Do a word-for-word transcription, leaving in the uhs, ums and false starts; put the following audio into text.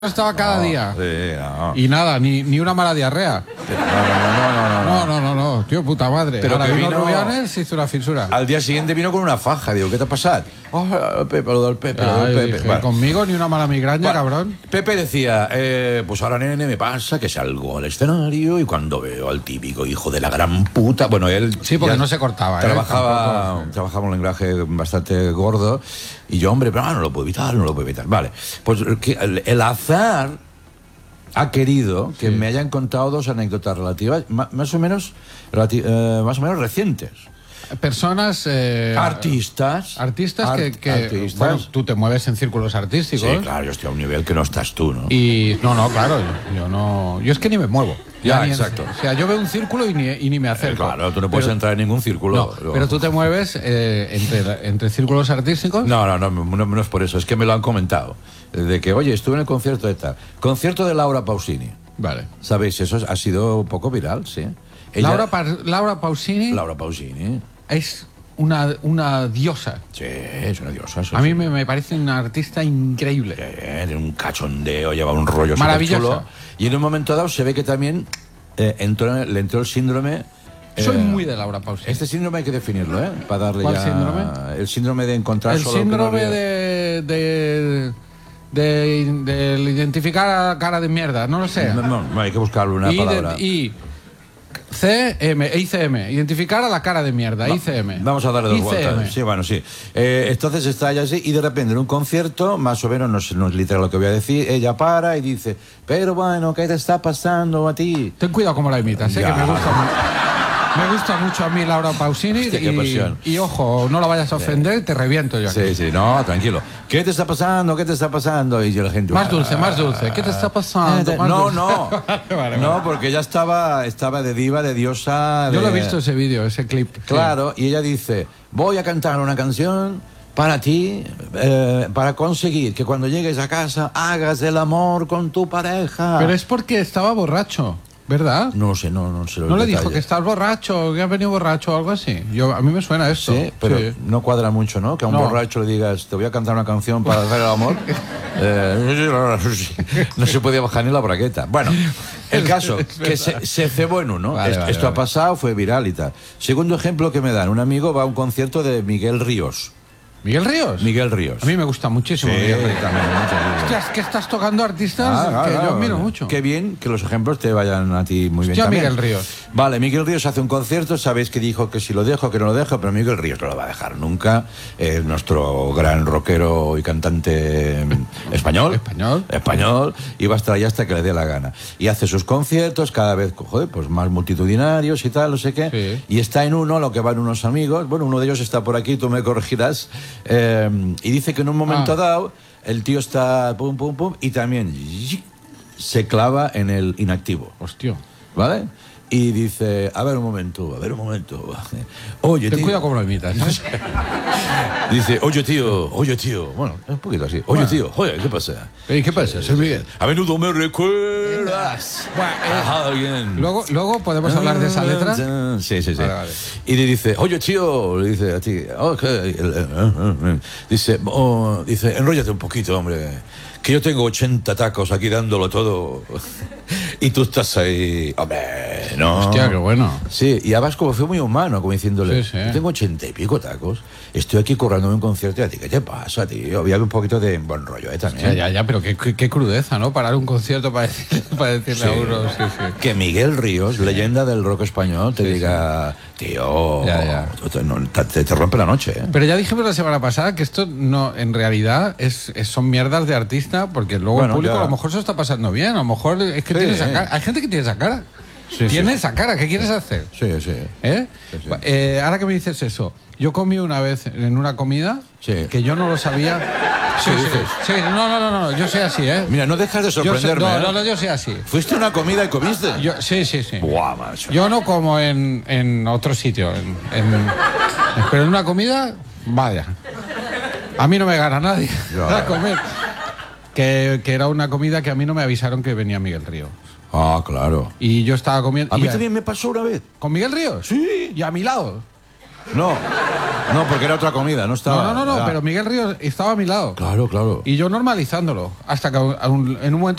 Estaba cada no, día. Sí, no. Y nada, ni, ni una mala diarrea. No, no, no, no, no. No, no, no, no, tío, puta madre. Pero Ahora que vino vino- Rubianes, se hizo una fisura. Al día siguiente vino con una faja. Digo, ¿qué te ha pasado? Oh, Pepe, lo del Pepe, lo Ay, del Pepe. dije, Bueno. conmigo ni una mala migraña, Bueno, cabrón. Pepe decía, eh, pues ahora, nene, me pasa que salgo al escenario y cuando veo al típico hijo de la gran puta... Bueno, él... Sí, porque ya no se cortaba, ¿eh? Trabajaba, Tampoco. trabajaba un lenguaje bastante gordo y yo, hombre, pero ah, no lo puedo evitar, no lo puedo evitar. Vale, pues que el, el azar ha querido que Sí. me hayan contado dos anécdotas relativas, ma- más o menos, relati- eh, más o menos recientes. Personas... eh, Artistas. Artistas que... Art- que artistas. bueno, tú te mueves en círculos artísticos. Sí, claro, yo estoy a un nivel que no estás tú, ¿no? Y no, no, claro, yo, yo no... Yo es que ni me muevo. Ya, Ni en- exacto. o sea, yo veo un círculo y ni, y ni me Eh, acerco. claro, tú no puedes Pero- entrar en ningún círculo. No, pero tú te mueves eh, entre, entre círculos artísticos. No, no, no, no, no es por eso, es que me lo han comentado. De que, oye, estuve en el concierto de tal. Concierto de Laura Pausini. Vale. ¿Sabéis? Eso ha sido un poco viral, sí. Ella- Laura, Pa- Laura Pausini Laura Pausini. es una, una diosa. Sí, es una diosa. eso A mí sí. me, me parece una artista increíble. Eh, Tiene un cachondeo, lleva un rollo Maravillosa. superchulo. Y en un momento dado se ve que también eh, entró, le entró el síndrome... Soy eh, muy de Laura Pausini. Este síndrome hay que definirlo, ¿eh? Para darle ¿Cuál ya... síndrome? El síndrome de encontrar El solo lo que no síndrome había. de, de, de, de identificar a cara de mierda, no lo sé. No, no, no, hay que buscarle una y, palabra. de, y C M, I C M, identificar a la cara de mierda, I C M. Vamos a darle dos I C M. vueltas. Sí, bueno, sí. Eh, entonces está ella así y de repente en un concierto, más o menos, no es, no es literal lo que voy a decir, ella para y dice, pero bueno, ¿qué te está pasando a ti? Ten cuidado cómo la imitas, ¿eh? Ya. Que me gusta mucho. Me gusta mucho a mí Laura Pausini. Hostia, qué y, pasión. y ojo, no la vayas a ofender, te reviento yo aquí. Sí, sí, no, tranquilo. ¿Qué te está pasando? ¿Qué te está pasando? Y yo la gente... Más dulce, más dulce. ¿Qué te está pasando? Más No, dulce. no. Vale, vale. No, porque ella estaba, estaba de diva, de diosa... Yo de- lo he visto ese vídeo, ese clip. sí. Claro, y ella dice, voy a cantar una canción para ti, eh, para conseguir que cuando llegues a casa hagas el amor con tu pareja. Pero es porque estaba borracho, ¿verdad? No sé, no, no sé los ¿No le dijo detalles. que estás borracho, que has venido borracho o algo así? Yo, a mí me suena esto. Sí, pero Sí. no cuadra mucho, ¿no? Que a un No. borracho le digas, te voy a cantar una canción para hacer el amor. Eh, no se podía bajar ni la bragueta. Bueno, el caso, que se, se cebó en uno. Vale, esto vale, esto ha vale. pasado, fue viral y tal. Segundo ejemplo que me dan, un amigo va a un concierto de Miguel Ríos. ¿Miguel Ríos? Miguel Ríos. A mí me gusta muchísimo Miguel Ríos. también, mucho, mucho. Hostia, es que estás tocando artistas Ah, claro, que yo claro. admiro mucho. Qué bien que los ejemplos te vayan a ti muy bien Hostia, también. Miguel Ríos. Vale, Miguel Ríos hace un concierto, sabéis que dijo que si lo dejo, que no lo dejo, pero Miguel Ríos no lo va a dejar nunca. Es nuestro gran rockero y cantante mm, español. Español. Español. Y va a estar ahí hasta que le dé la gana. Y hace sus conciertos cada vez, joder, pues más multitudinarios y tal, no sé qué. Sí. Y está en uno, lo que van unos amigos. Bueno, uno de ellos está por aquí, tú me corregirás. eh, y dice que en un momento Ah. dado, el tío está pum, pum, pum, y también se clava en el inactivo. Hostia. ¿Vale? Y dice, a ver un momento, a ver un momento. Oye, Ten tío. cuidado cómo lo imitas. ¿eh? Dice, oye, tío, oye, tío. Bueno, un poquito así. Oye, Bueno. tío, oye, ¿qué pasa? ¿Y qué pasa? Soy Miguel. A menudo me recuerdas Bueno, eh, a alguien. Luego, luego podemos hablar de esa letra. Sí, sí, sí. Vale, vale. Y le dice, oye, tío, le dice a ti, ok. Dice, oh, dice, enróllate un poquito, hombre, que yo tengo ochenta tacos aquí dándolo todo. Y tú estás ahí, hombre, no. Hostia, qué bueno. Sí, y además como fue muy humano, como diciéndole, Sí, sí. yo tengo ochenta y pico tacos, estoy aquí currándome un concierto y a ti, ¿qué te pasa, tío? Había un poquito de buen rollo, ¿eh? También. Ya, ya, ya, pero qué, qué, qué crudeza, ¿no? Parar un concierto para, decir, para decirle a Sí. uno, sí, sí. Que Miguel Ríos, leyenda del rock español, te Sí, diga, tío, Ya, ya. Te, no, te- te rompe la noche, ¿eh? Pero ya dijimos la semana pasada que esto no, en realidad es, es- son mierdas de artista, porque luego Bueno, el público ya. a lo mejor se está pasando bien, a lo mejor es que Sí, tiene esa eh. cara. Hay gente que tiene esa cara. Sí, tiene sí. esa cara, ¿qué quieres hacer? Sí, sí. ¿Eh? Sí, sí. Eh, ahora que me dices eso, yo comí una vez en una comida Sí. que yo no lo sabía. Sí, ¿Qué sí, dices? sí, no, no, no, no, yo soy así, ¿eh? Mira, no dejas de Yo soy- sorprenderme, no, ¿eh? no, no, yo soy así. ¿Fuiste a una comida y comiste? Yo, sí, sí, sí. Buah, macho. Yo no como en, en otro sitio, en, en- pero en una comida, vaya. A mí no me gana nadie Ya. a comer. Que, que era una comida que a mí no me avisaron que venía Miguel Ríos. Ah, claro. Y yo estaba comiendo... A y mí también me pasó una vez. ¿Con Miguel Ríos? Sí. Y a mi lado. No, no, porque era otra comida, no estaba... No, no, no, no, ah. pero Miguel Ríos estaba a mi lado. Claro, claro. Y yo normalizándolo. Hasta que a un- en un momento